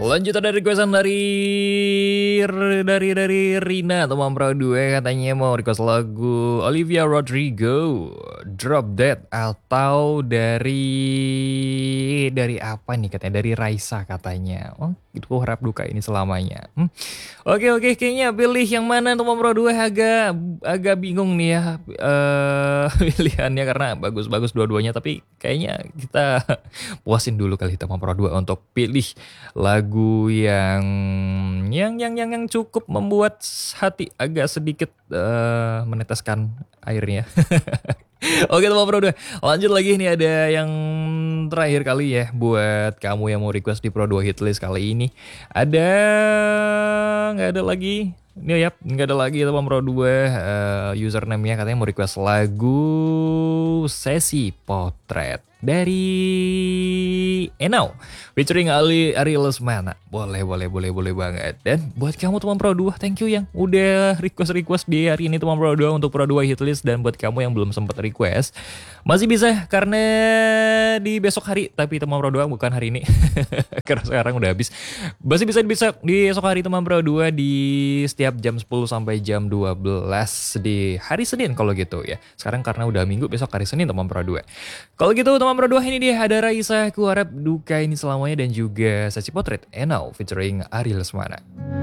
Lanjutan dari requestan dari Rina teman Pro 2 katanya mau request lagu Olivia Rodrigo Drop Dead atau dari apa nih katanya dari Raisa katanya. Oh, itu harap duka ini selamanya. Oke, kayaknya pilih yang mana teman Pro 2 agak bingung nih ya pilihannya karena bagus-bagus dua-duanya tapi kayaknya kita puasin dulu kali teman Pro 2 untuk pilih lagu yang cukup membuat hati agak sedikit meneteskan airnya. Oke teman Pro 2, lanjut lagi nih ada yang terakhir kali ya buat kamu yang mau request di Pro 2 Hitlist kali ini. Nggak ada lagi. Ini ya, nggak ada lagi teman Pro 2 username-nya katanya mau request lagu Sesi Potret dari Enau featuring Ari Lesmana. Boleh banget. Dan buat kamu teman Pro 2, thank you yang udah request di hari ini teman Pro 2 untuk Pro 2 Hitlist. Dan buat kamu yang belum sempat request, masih bisa karena di besok hari, tapi teman Pro 2 bukan hari ini. Karena sekarang udah habis. Masih bisa di esok hari teman Pro 2 di setiap jam 10 sampai jam 12 di hari Senin kalau gitu ya. Sekarang karena udah Minggu, besok hari Senin teman Pro 2. Kalau gitu teman Pro 2 ini dia ada Raisa, ku harap duka ini selamanya dan juga Sesi Potret Enau featuring Ari Lesmana.